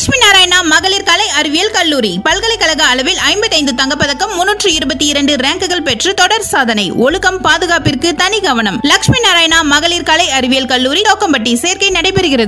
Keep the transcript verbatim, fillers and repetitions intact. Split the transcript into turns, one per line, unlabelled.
லட்சுமி நாராயணா மகளிர் கலை அறிவியல் கல்லூரி பல்கலைக்கழக அளவில் ஐம்பத்தி ஐந்து தங்கப்பதக்கம் முன்னூற்று இருபத்தி இரண்டு ரேங்குகள் பெற்று தொடர் சாதனை. ஒழுக்கம் பாதுகாப்பிற்கு தனி கவனம். லட்சுமி நாராயணா மகளிர் கலை அறிவியல் கல்லூரி தோக்கம்பட்டி சேர்க்கை நடைபெறுகிறது.